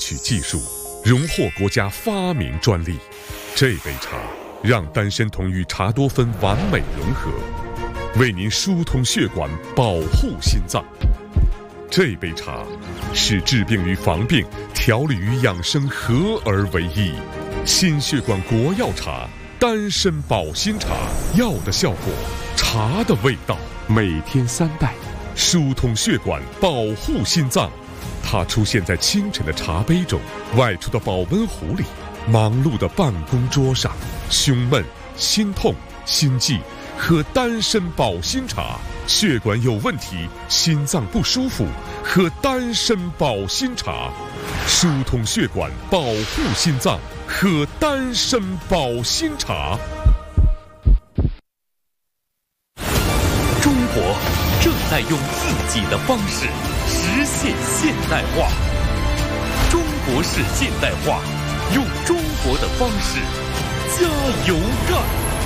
取技术，荣获国家发明专利。这杯茶让丹参酮与茶多酚完美融合，为您疏通血管，保护心脏。这杯茶使治病与防病、调理与养生合而为一。心血管国药茶，丹参保心茶，药的效果，茶的味道。每天3袋，疏通血管，保护心脏。它出现在清晨的茶杯中，外出的保温壶里，忙碌的办公桌上。胸闷、心痛、心悸，喝丹参保心茶。血管有问题，心脏不舒服，喝丹参保心茶。疏通血管，保护心脏，喝丹参保心茶。 中国正在用自己的方式实现现代化。中国式现代化，用中国的方式加油干！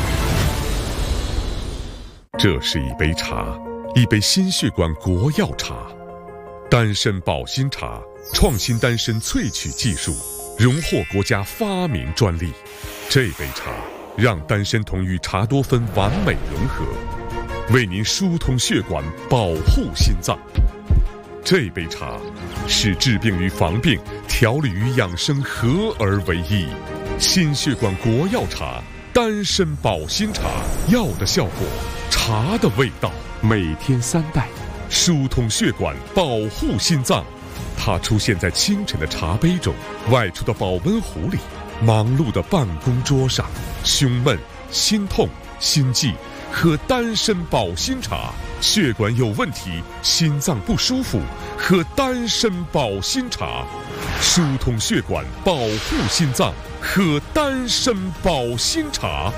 这是一杯茶，一杯心血管国药茶，丹参保心茶，创新丹参萃取技术，荣获国家发明专利。这杯茶让丹参酮与茶多酚完美融合，为您疏通血管，保护心脏。这杯茶使治病与防病、调理与养生合而为一。心血管国药茶，丹参保心茶，药的效果，茶的味道。每天3袋，疏通血管，保护心脏。它出现在清晨的茶杯中，外出的保温壶里，忙碌的办公桌上。胸闷、心痛、心悸，喝丹参保心茶。血管有问题，心脏不舒服，喝丹参保心茶。疏通血管，保护心脏，喝丹参保心茶。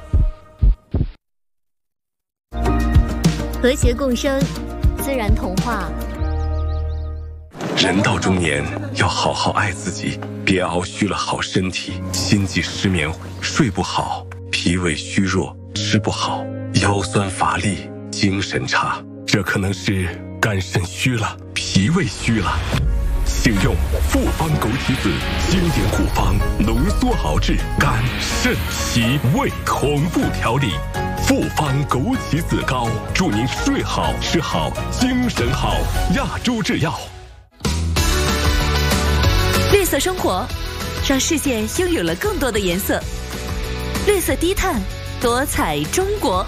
和谐共生，自然童话。 人到中年要好好爱自己，别熬虚了好身体，心悸失眠，睡不好，脾胃虚弱，吃不好，腰酸乏力，精神差，这可能是肝肾虚了，脾胃虚了。请用复方枸杞子经典古方浓缩熬制肝肾脾胃同步调理。复方枸杞子膏，祝您睡好吃好精神好。亚洲制药。 绿色生活，让世界拥有了更多的颜色。绿色低碳，多彩中国。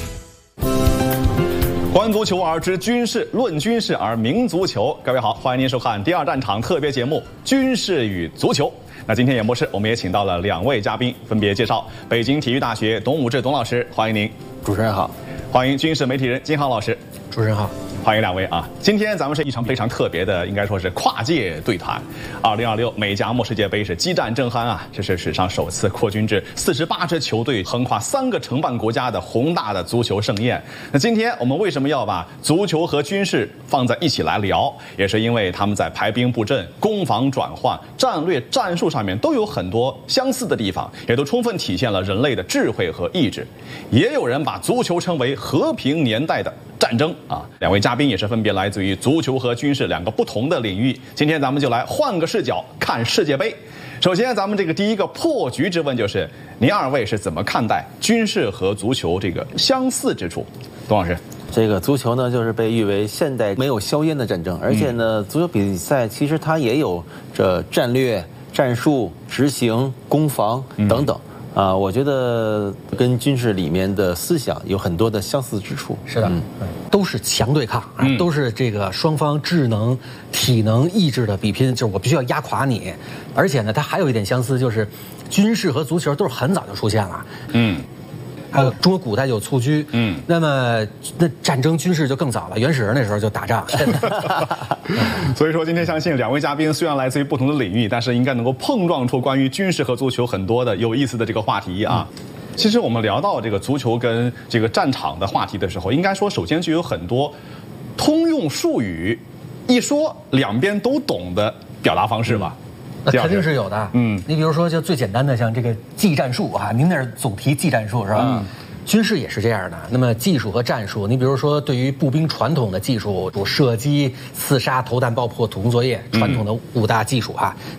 观足球而知军事，论军事而明足球。各位好，欢迎您收看第2战场特别节目《军事与足球》。那今天演播室我们也请到了2位嘉宾，分别介绍北京体育大学董武志董老师，欢迎您。 主持人好。 欢迎军事媒体人金航老师。 主持人好。 欢迎2位啊！今天咱们是一场非常特别的，应该说是跨界对谈。2026美加墨世界杯是激战正酣啊！这是史上首次扩军至48支球队，横跨3个承办国家的宏大的足球盛宴。那今天我们为什么要把足球和军事放在一起来聊？也是因为他们在排兵布阵、攻防转换、战略战术上面都有很多相似的地方，也都充分体现了人类的智慧和意志。也有人把足球称为和平年代的战争啊！2位嘉宾也是分别来自于足球和军事2个不同的领域。今天咱们就来换个视角看世界杯。首先，咱们这个第一个破局之问就是，您2位是怎么看待军事和足球这个相似之处？董老师。 这个足球呢，就是被誉为现代没有硝烟的战争，而且呢，足球比赛其实它也有这战略、战术、执行、攻防等等。我觉得跟军事里面的思想有很多的相似之处。 是的，都是强对抗，都是这个双方智能、体能、意志的比拼，就是我必须要压垮你。而且呢，它还有一点相似，就是军事和足球都是很早就出现了。还有中国古代就有蹴鞠，那么那战争军事就更早了，原始人那时候就打仗。 所以说今天相信2位嘉宾虽然来自于不同的领域，但是应该能够碰撞出关于军事和足球很多的有意思的这个话题啊。其实我们聊到这个足球跟这个战场的话题的时候，应该说首先就有很多通用术语，一说2边都懂的表达方式吧。 那肯定是有的。你比如说，就最简单的像这个技战术啊，您那是总提技战术是吧？军事也是这样的。那么技术和战术，你比如说对于步兵传统的技术，射击、刺杀、投弹、爆破、土工作业，传统的5大技术啊。